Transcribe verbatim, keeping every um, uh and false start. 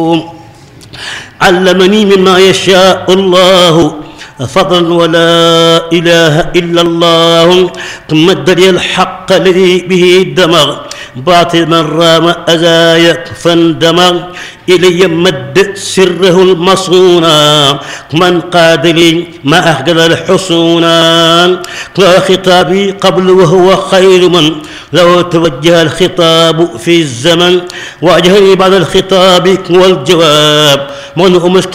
علمني مما يشاء الله فضلا ولا إله إلا الله مد لي الحق الذي به دمغ باطل من رام أزايا فاندمغ إلي مد سره المصونا من قاد لي ما أخجل الحصونا لا خطابي قبل وهو خير من لو توجه الخطاب في الزمن واجهني بعد الخطاب والجواب من